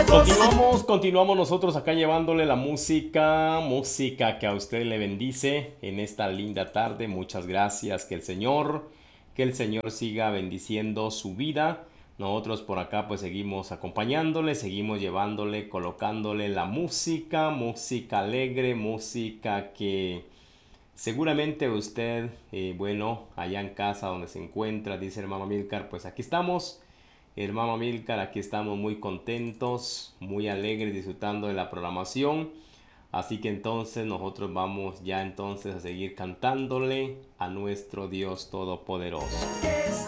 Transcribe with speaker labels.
Speaker 1: Continuamos nosotros acá llevándole la música que a usted le bendice en esta linda tarde. Muchas gracias, que el Señor siga bendiciendo su vida. Nosotros por acá pues seguimos acompañándole, seguimos llevándole, colocándole la música alegre, música que seguramente usted, bueno, allá en casa donde se encuentra, dice hermano Milcar, pues aquí estamos. Hermano Milcar, aquí estamos muy contentos, muy alegres, disfrutando de la programación. Así que entonces nosotros vamos ya entonces a seguir cantándole a nuestro Dios Todopoderoso.